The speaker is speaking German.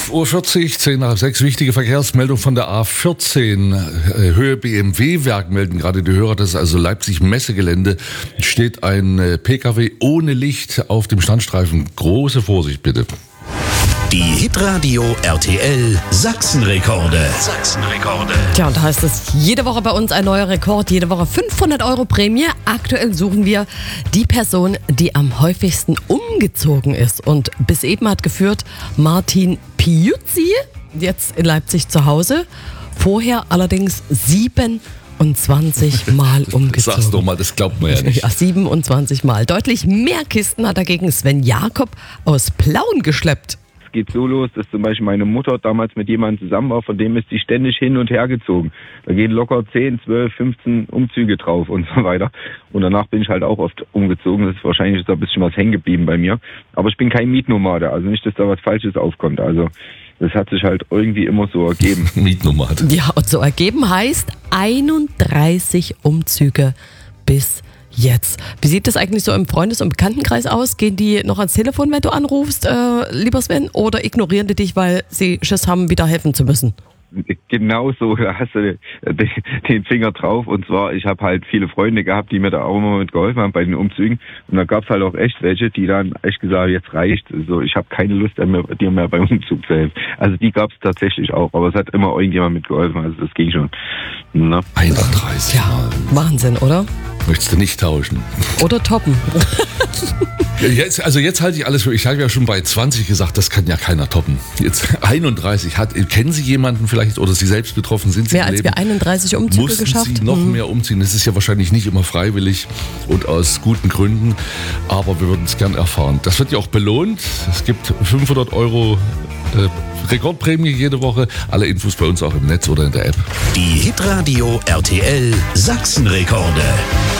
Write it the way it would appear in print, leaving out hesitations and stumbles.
11.40 Uhr, 10 nach 6, wichtige Verkehrsmeldung von der A14. Höhe BMW-Werk melden gerade die Hörer, das ist also Leipzig-Messegelände. Steht ein PKW ohne Licht auf dem Standstreifen. Große Vorsicht bitte. Die Hitradio RTL Sachsenrekorde. Tja, und da heißt es jede Woche bei uns ein neuer Rekord, jede Woche 500 € Prämie. Aktuell suchen wir die Person, die am häufigsten umgezogen ist. Und bis eben hat geführt Martin Piuzzi, jetzt in Leipzig zu Hause. Vorher allerdings 27 Mal umgezogen. Sag's doch mal, das glaubt man ja nicht. Ja, 27 Mal. Deutlich mehr Kisten hat dagegen Sven Jakob aus Plauen geschleppt. Es geht so los, dass zum Beispiel meine Mutter damals mit jemandem zusammen war, von dem ist sie ständig hin und her gezogen. Da gehen locker 10, 12, 15 Umzüge drauf und so weiter. Und danach bin ich halt auch oft umgezogen. Das ist wahrscheinlich da ein bisschen was hängen geblieben bei mir. Aber ich bin kein Mietnomade, also nicht, dass da was Falsches aufkommt. Also das hat sich halt irgendwie immer so ergeben. Mietnomade. Ja, und so ergeben heißt 31 Umzüge bis jetzt. Wie sieht das eigentlich so im Freundes- und Bekanntenkreis aus? Gehen die noch ans Telefon, wenn du anrufst, lieber Sven, oder ignorieren die dich, weil sie Schiss haben, wieder helfen zu müssen? Genau so hast du den Finger drauf. Und zwar, ich habe halt viele Freunde gehabt, die mir da auch immer mit geholfen haben bei den Umzügen. Und da gab es halt auch echt welche, die dann echt gesagt haben, jetzt reicht. Also ich habe keine Lust, dir mehr beim Umzug zu helfen. Also die gab es tatsächlich auch. Aber es hat immer irgendjemand mitgeholfen. Also das ging schon. Na? 31 Mal. Wahnsinn, oder? Möchtest du nicht tauschen? Oder toppen. Jetzt halte ich alles für, ich habe ja schon bei 20 gesagt, das kann ja keiner toppen. Jetzt 31, kennen Sie jemanden vielleicht oder Sie selbst betroffen, sind Sie Mehr als wir 31 Umzüge mussten geschafft? Sie noch mehr umziehen? Das ist ja wahrscheinlich nicht immer freiwillig und aus guten Gründen, aber wir würden es gern erfahren. Das wird ja auch belohnt. Es gibt 500 € Rekordprämie jede Woche. Alle Infos bei uns auch im Netz oder in der App. Die Hitradio RTL Sachsenrekorde.